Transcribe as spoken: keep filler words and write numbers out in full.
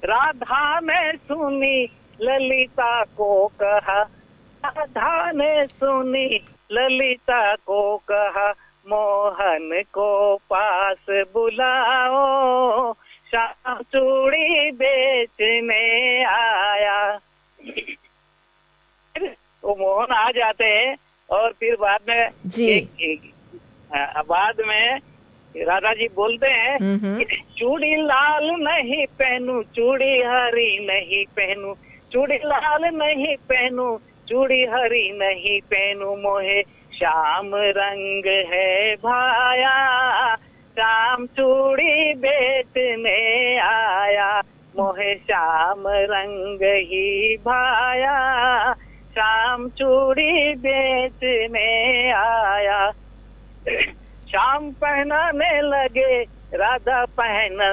राधा ने सुनी ललिता को कहा, राधा ने सुनी ललिता को कहा, मोहन को पास बुलाओ, श्याम चूड़ी बेचने आया। वो मोहन आ जाते हैं और फिर बाद में जी। एक, एक, आ, बाद में राधा जी बोलते हैं कि चूड़ी लाल नहीं पहनू, चूड़ी हरी नहीं पहनू, चूड़ी लाल नहीं पहनू, चूड़ी हरी नहीं पहनू, मोहे श्याम रंग है भाया, श्याम चूड़ी बेचने आया, मोहे श्याम रंग ही भाया, श्याम चूड़ी बेचने आया। श्याम पहनाने लगे, राधा पहन